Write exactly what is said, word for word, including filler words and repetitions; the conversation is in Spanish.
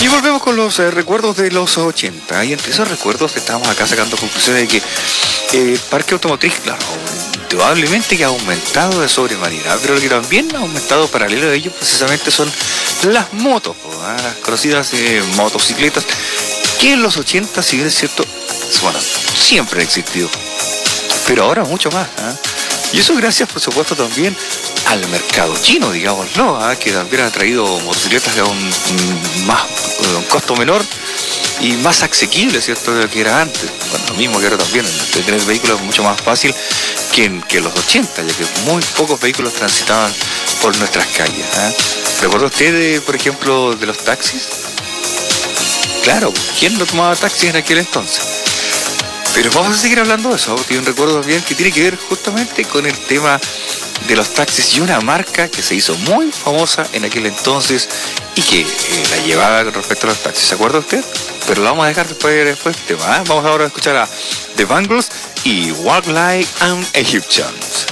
Y volvemos con los eh, recuerdos de los ochenta. Y entre esos recuerdos estábamos acá sacando conclusiones de que eh, el parque automotriz, claro, indudablemente que ha aumentado de sobremanera, pero lo que también ha aumentado paralelo a ello precisamente son las motos, ¿eh? Las conocidas eh, motocicletas, que en los ochenta, si bien es cierto, bueno, siempre han existido, pero ahora mucho más, ¿eh? Y eso gracias, por supuesto, también al mercado chino, digámoslo, ¿eh? Que también ha traído motocicletas de un, un más de un costo menor y más asequible, ¿cierto?, de lo que era antes. Bueno, lo mismo que ahora también, de tener vehículos mucho más fácil que en, que en los ochenta, ya que muy pocos vehículos transitaban por nuestras calles, ¿eh? ¿Recuerda usted, de, por ejemplo, de los taxis? Claro, ¿quién no tomaba taxis en aquel entonces? Pero vamos a seguir hablando de eso, porque hay un recuerdo bien que tiene que ver justamente con el tema de los taxis y una marca que se hizo muy famosa en aquel entonces y que eh, la llevaba con respecto a los taxis. ¿Se acuerda usted? Pero lo vamos a dejar después, después del tema, ¿eh? Vamos ahora a escuchar a The Bangles y Walk Like an Egyptian.